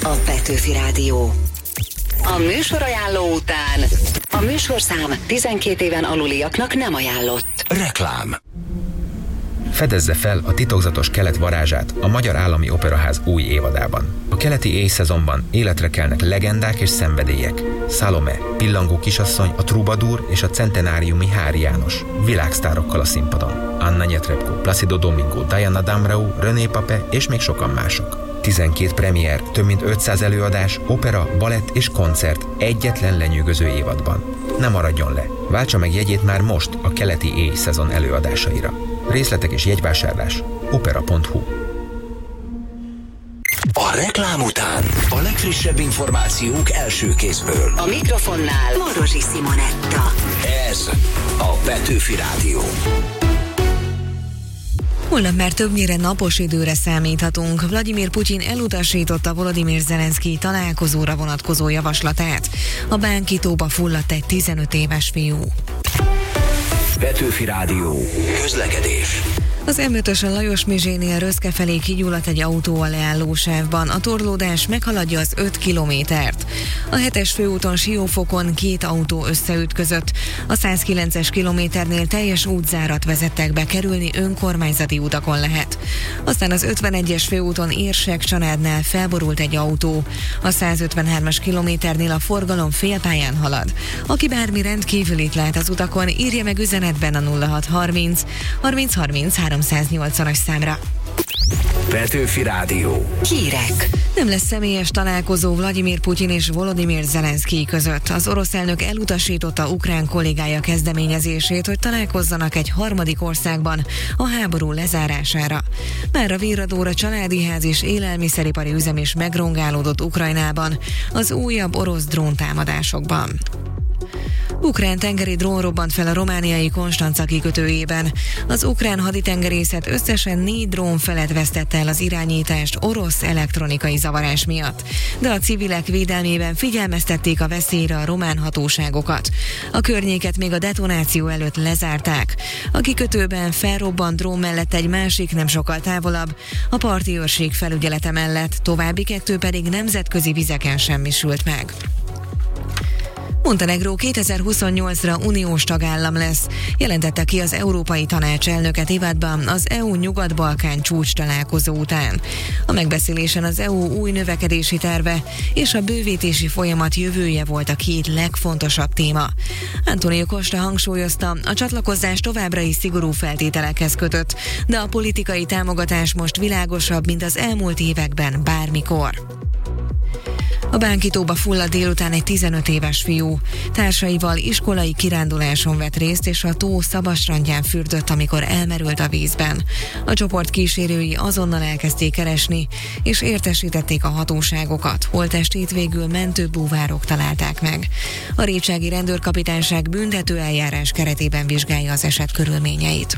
a Petőfi Rádió. A műsorajánló után a műsorszám 12 éven aluliaknak nem ajánlott. Reklám. Fedezze fel a titokzatos kelet varázsát a Magyar Állami Operaház új évadában. A keleti éjszezonban életre kelnek legendák és szenvedélyek. Salome, Pillangó kisasszony, a Troubadour és a centenáriumi Hári János. Világsztárokkal a színpadon. Anna Netrebko, Placido Domingo, Diana Damrau, René Pape és még sokan mások. 12 premier, több mint 500 előadás, opera, balett és koncert egyetlen lenyűgöző évadban. Ne maradjon le! Váltsa meg jegyét már most a keleti éjszezon előadásaira. Részletek és jegyvásárlás opera.hu. A reklám után a legfrissebb információk első kézből. A mikrofonnál Morozsi Simonetta. Ez a Petőfi Rádió. Holnap már többnyire napos időre számíthatunk. Vladimir Putyin elutasította Volodymyr Zelenszkij találkozóra vonatkozó javaslatát. A bánkítóba fulladt egy 15 éves fiú. Petőfi Rádió. Közlekedés. Az M5-ös Lajos Mizsénél Röszke felé kigyulladt egy autó a leállósávban. A torlódás meghaladja az 5 kilométert. A 7-es főúton Siófokon 2 autó összeütközött. A 109-es kilométernél teljes útzárat vezettek be, kerülni önkormányzati utakon lehet. Aztán az 51-es főúton Érsek-Csanádnál felborult egy autó. A 153-as kilométernél a forgalom félpályán halad. Aki bármi rendkívülit lát az utakon, írja meg üzenetben a 0630 30 30 380-as számra. Petőfi Rádió. Hírek. Nem lesz személyes találkozó Vladimir Putyin és Volodymyr Zelenszkij között. Az orosz elnök elutasította ukrán kollégája kezdeményezését, hogy találkozzanak egy harmadik országban a háború lezárására. Már a virradóra családi ház és élelmiszeripari üzem is megrongálódott Ukrajnában az újabb orosz dróntámadásokban. Ukrán tengeri drón robbant fel a romániai Konstanca kikötőjében. Az ukrán haditengerészet összesen 4 drón felett vesztette el az irányítást orosz elektronikai zavarás miatt. De a civilek védelmében figyelmeztették a veszélyre a román hatóságokat. A környéket még a detonáció előtt lezárták. A kikötőben felrobbant drón mellett egy másik nem sokkal távolabb, a parti őrség felügyelete mellett, további 2 pedig nemzetközi vizeken semmisült meg. Montenegró 2028-ra uniós tagállam lesz, jelentette ki az Európai Tanács elnöke Tivadban az EU Nyugat-Balkán csúcs találkozó után. A megbeszélésen az EU új növekedési terve és a bővítési folyamat jövője volt a 2 legfontosabb téma. Antonio Costa hangsúlyozta, a csatlakozás továbbra is szigorú feltételekhez kötött, de a politikai támogatás most világosabb, mint az elmúlt években bármikor. A bánkítóba fulladt délután egy 15 éves fiú. Társaival iskolai kiránduláson vett részt, és a tó szabadstrandján fürdött, amikor elmerült a vízben. A csoport kísérői azonnal elkezdték keresni, és értesítették a hatóságokat. Holttestét végül mentőbúvárok találták meg. A récsági rendőrkapitányság büntető eljárás keretében vizsgálja az eset körülményeit.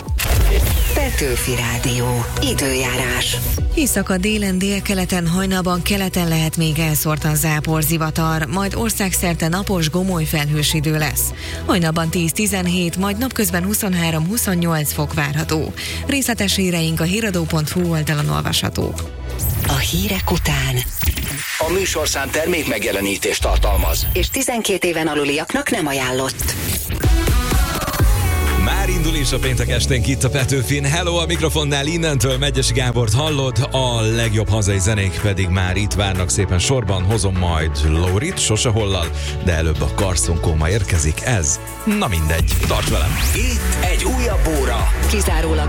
Petőfi Rádió. Időjárás. Éjszaka délen, délkeleten, hajnalban keleten lehet még elszórtan zápor, zivatar, majd országszerte napos, gomoly felhős idő lesz. Hajnalban 10-17, majd napközben 23-28 fok várható. Részletes híreink a híradó.hu oldalon olvashatók. A hírek után A műsorszám termék megjelenítést tartalmaz. és 12 éven aluliaknak nem ajánlott. Már indul is a péntek esténk itt a Petőfin. Hello, a mikrofonnál innentől Megyesi Gábort hallod, a legjobb hazai zenék pedig már itt várnak szépen sorban. Hozom majd Lórit, Sose Hollal, de előbb a Carson Coma érkezik, ez na mindegy, tarts velem! Itt egy újabb óra. Kizárólag